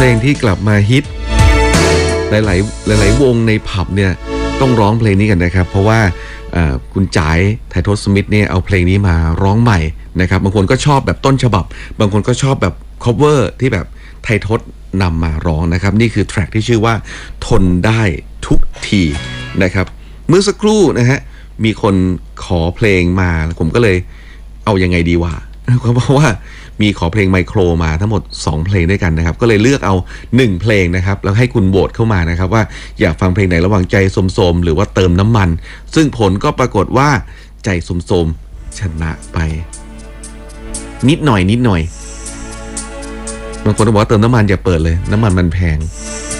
งที่กลับมาฮิตหลายๆวงในผับเนี่ยต้องร้องเพลงนี้กันนะครับเพราะว่าคุณจ๋ายไททศสมิธเนี่ยเอาเพลงนี้มาร้องใหม่นะครับบางคนก็ชอบแบบต้นฉบับบางคนก็ชอบแบบ cover ที่แบบไททศนำมาร้องนะครับนี่คือแทร็กที่ชื่อว่าทนได้ทุกทีนะครับเมื่อสักครู่นะฮะมีคนขอเพลงมาผมก็เลยเอายังไงดีวะเพราะว่ามีขอเพลงไมโครมาทั้งหมด2เพลงด้วยกันนะครับก็เลยเลือกเอา1เพลงนะครับแล้วให้คุณโหวตเข้ามานะครับว่าอยากฟังเพลงไหนระหว่างใจสมๆหรือว่าเติมน้ำมันซึ่งผลก็ปรากฏว่าใจสมๆชนะไปนิดหน่อยบางคนบอกว่าเติมน้ำมันอย่าเปิดเลยน้ำมันมันแพง